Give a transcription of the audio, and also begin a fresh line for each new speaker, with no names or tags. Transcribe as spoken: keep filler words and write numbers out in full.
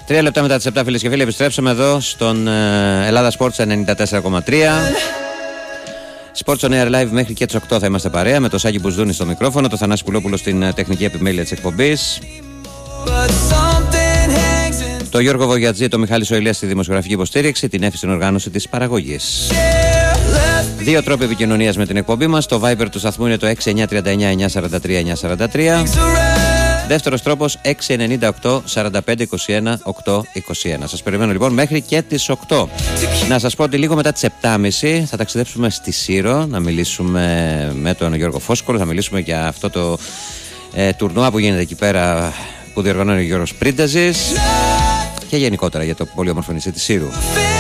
Τρία λεπτά μετά τις επτά, φίλες και φίλοι, επιστρέψαμε εδώ στον ε, Ελλάδα Sports ενενήντα τέσσερα κόμμα τρία. Sports on Air Live μέχρι και τις οκτώ θα είμαστε παρέα με το Σάκη Μπουσδούνη στο μικρόφωνο, το Θανάση Πουλόπουλο στην ε, τεχνική επιμέλεια της εκπομπής, το Γιώργο Βογιατζή, το Μιχάλη Σοηλία στη δημοσιογραφική υποστήριξη, την Εύη στην οργάνωση της παραγωγής. Δύο τρόποι επικοινωνίας με την εκπομπή μας. Το Viber του σταθμού είναι το έξι εννιά τρία εννιά εννιά τέσσερα τρία εννιά τέσσερα τρία. Δεύτερος τρόπος έξι εννιά οκτώ σαράντα πέντε είκοσι ένα οκτακόσια είκοσι ένα. Σας περιμένω λοιπόν μέχρι και τις οκτώ. Να σας πω ότι λίγο μετά τις επτά και μισή θα ταξιδέψουμε στη Σύρο να μιλήσουμε με τον Γιώργο Φόσκολο. Θα μιλήσουμε για αυτό το ε, τουρνουά που γίνεται εκεί πέρα, που διοργανώνει ο Γιώργος Πρίνταζης, και γενικότερα για το πολύ όμορφο νησί της Σύρου.